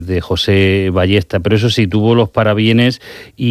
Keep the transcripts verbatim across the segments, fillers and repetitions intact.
de José Ballesta, pero eso sí, tuvo los parabienes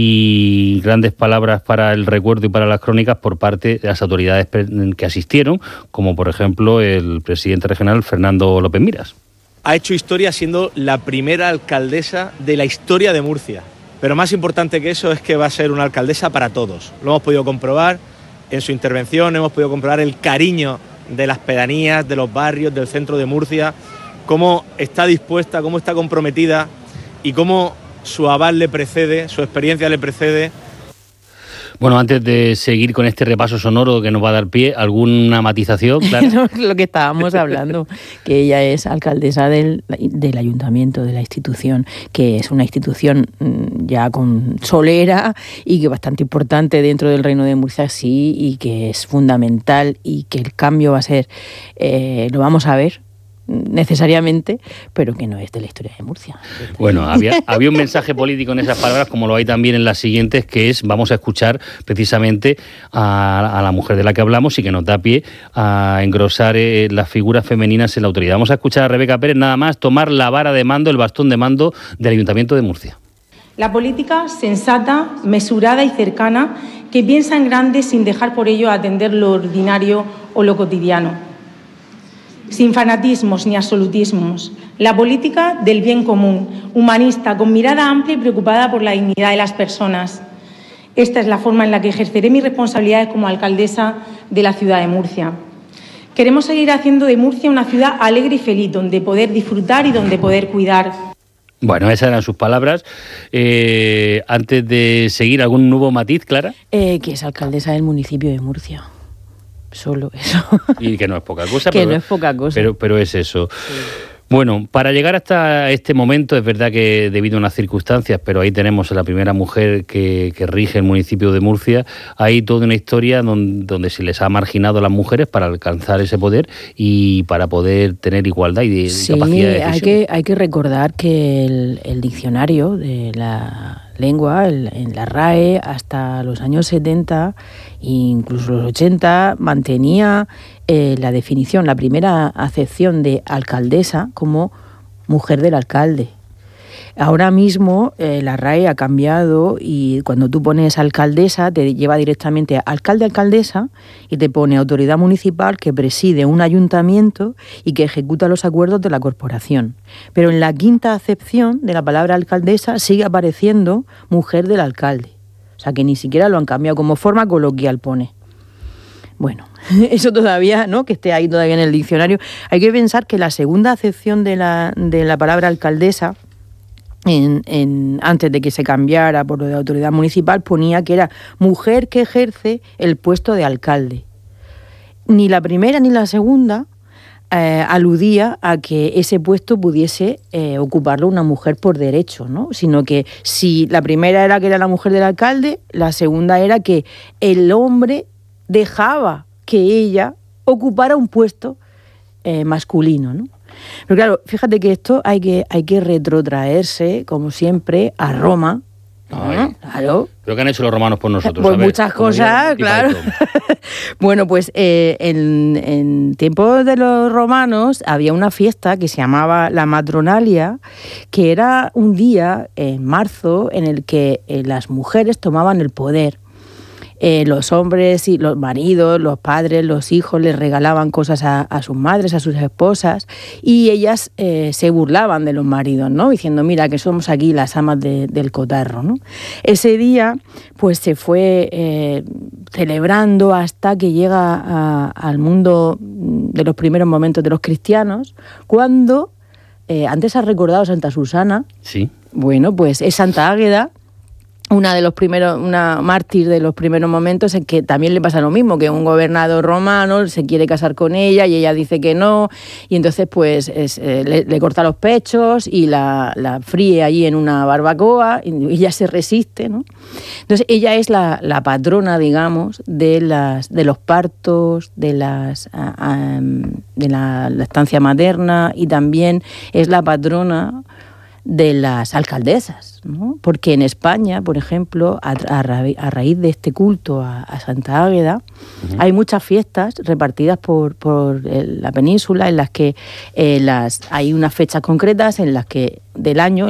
y grandes palabras para el recuerdo y para las crónicas por parte de las autoridades que asistieron, como por ejemplo el presidente regional Fernando López Miras. Ha hecho historia siendo la primera alcaldesa de la historia de Murcia, pero más importante que eso es que va a ser una alcaldesa para todos. Lo hemos podido comprobar en su intervención, hemos podido comprobar el cariño de las pedanías, de los barrios, del centro de Murcia, cómo está dispuesta, cómo está comprometida y cómo su aval le precede, su experiencia le precede. Bueno, antes de seguir con este repaso sonoro que nos va a dar pie, ¿alguna matización? Claro. No, lo que estábamos hablando, que ella es alcaldesa del, del ayuntamiento, de la institución, que es una institución ya con solera y que bastante importante dentro del Reino de Murcia, sí, y que es fundamental y que el cambio va a ser, eh, lo vamos a ver, necesariamente, pero que no es de la historia de Murcia. Bueno, había, había un mensaje político en esas palabras, como lo hay también en las siguientes, que es, vamos a escuchar precisamente a, a la mujer de la que hablamos y que nos da pie a engrosar eh, las figuras femeninas en la autoridad. Vamos a escuchar a Rebeca Pérez, nada más, tomar la vara de mando, el bastón de mando del Ayuntamiento de Murcia. La política sensata, mesurada y cercana, que piensa en grande sin dejar por ello atender lo ordinario o lo cotidiano. Sin fanatismos ni absolutismos. La política del bien común, humanista, con mirada amplia y preocupada por la dignidad de las personas. Esta es la forma en la que ejerceré mis responsabilidades como alcaldesa de la ciudad de Murcia. Queremos seguir haciendo de Murcia una ciudad alegre y feliz, donde poder disfrutar y donde poder cuidar. Bueno, esas eran sus palabras. Eh, antes de seguir, ¿algún nuevo matiz, Clara? Eh, que es alcaldesa del municipio de Murcia. Solo eso. Y que no es poca cosa. que pero, no es poca cosa. Pero, pero es eso. Sí. Bueno, para llegar hasta este momento, es verdad que debido a unas circunstancias, pero ahí tenemos a la primera mujer que, que rige el municipio de Murcia, hay toda una historia donde, donde se les ha marginado a las mujeres para alcanzar ese poder y para poder tener igualdad y, de, sí, y capacidad de decisión. Hay que, hay que recordar que el, el diccionario de la lengua, el, en la R A E, hasta los años setenta e incluso los ochenta, mantenía eh, la definición, la primera acepción de alcaldesa como mujer del alcalde. Ahora mismo eh, la R A E ha cambiado y cuando tú pones alcaldesa te lleva directamente a alcalde-alcaldesa y te pone autoridad municipal que preside un ayuntamiento y que ejecuta los acuerdos de la corporación. Pero en la quinta acepción de la palabra alcaldesa sigue apareciendo mujer del alcalde. O sea que ni siquiera lo han cambiado, como forma coloquial pone. Bueno, eso todavía, ¿no? Que esté ahí todavía en el diccionario. Hay que pensar que la segunda acepción de la, de la palabra alcaldesa, En, en, antes de que se cambiara por lo de autoridad municipal, ponía que era mujer que ejerce el puesto de alcalde. Ni la primera ni la segunda eh, aludía a que ese puesto pudiese eh, ocuparlo una mujer por derecho, ¿no? Sino que si la primera era que era la mujer del alcalde, la segunda era que el hombre dejaba que ella ocupara un puesto eh, masculino, ¿no? Pero claro, fíjate que esto hay que, hay que retrotraerse, como siempre, a Roma. Ay, claro. ¿Pero qué han hecho los romanos por nosotros? Pues a ver, muchas cosas, claro. Bueno, pues eh, en, en tiempos de los romanos había una fiesta que se llamaba la Matronalia, que era un día en marzo en el que eh, las mujeres tomaban el poder. Eh, los hombres y los maridos, los padres, los hijos les regalaban cosas a, a sus madres, a sus esposas, y ellas eh, se burlaban de los maridos, ¿no? Diciendo, mira, que somos aquí las amas de, del cotarro, ¿no? Ese día, pues se fue eh, celebrando hasta que llega a, al mundo de los primeros momentos de los cristianos, cuando, eh, antes has recordado Santa Susana. Sí. Bueno, pues es Santa Águeda, una de los primeros, una mártir de los primeros momentos, en que también le pasa lo mismo, que un gobernador romano se quiere casar con ella y ella dice que no, y entonces pues es, eh, le, le corta los pechos y la, la fríe allí en una barbacoa y ella se resiste, ¿no? Entonces ella es la, la patrona, digamos, de las de los partos, de las a, a, de la, la estancia materna, y también es la patrona de las alcaldesas, ¿no? Porque en España, por ejemplo, a, a, ra a raíz de este culto a, a Santa Águeda, uh-huh. hay muchas fiestas repartidas por, por la península en las que eh, las, hay unas fechas concretas en las que del año